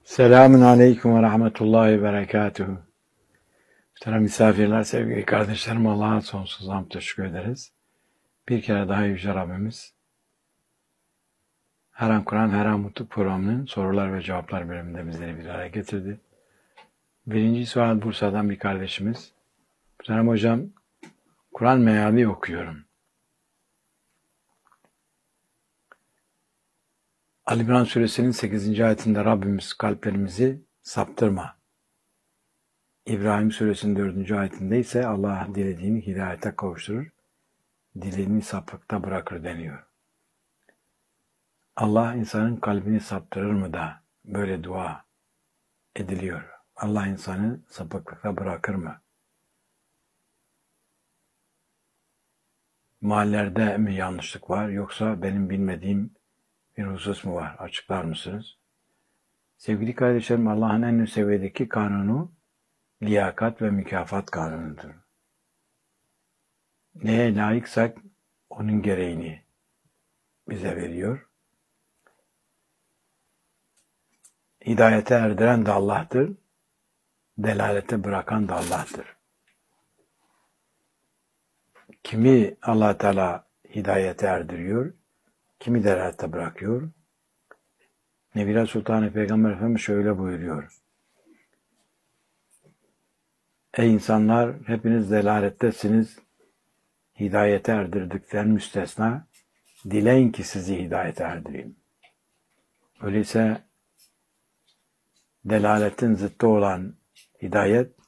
Selamun Aleyküm ve Rahmetullahi ve Berekatuhu. Muhterem misafirler, sevgili kardeşlerim, Allah'a sonsuz hamd teşekkür ederiz. Bir kere daha Yüce Rabbimiz, Her An Kur'an, Her An Mutlu programının sorular ve cevaplar bölümünde bizleri bir araya getirdi. Birinci sual Bursa'dan bir kardeşimiz. Muhterem hocam, Kur'an meali okuyorum. Ali İmran suresinin 8. ayetinde Rabbimiz kalplerimizi saptırma. İbrahim suresinin 4. ayetinde ise Allah dilediğini hidayete kavuşturur, dilediğini sapıkta bırakır deniyor. Allah insanın kalbini saptırır mı da böyle dua ediliyor? Allah insanı sapıklıkta bırakır mı? Mahallelerde mi yanlışlık var yoksa benim bilmediğim bir husus mu var? Açıklar mısınız? Sevgili kardeşlerim, Allah'ın en üst seviyedeki kanunu liyakat ve mükafat kanunudur. Neye layıksak onun gereğini bize veriyor. Hidayete erdiren de Allah'tır, delalete bırakan da Allah'tır. Kimi Allah Teala hidayete erdiriyor, kimi delalete bırakıyor. Nebiler Sultanı Peygamber Efendimiz şöyle buyuruyor. Ey insanlar, hepiniz delalettesiniz, hidayete erdirdikten müstesna, dileyin ki sizi hidayete erdireyim. Öyleyse delaletin zıttı olan hidayet,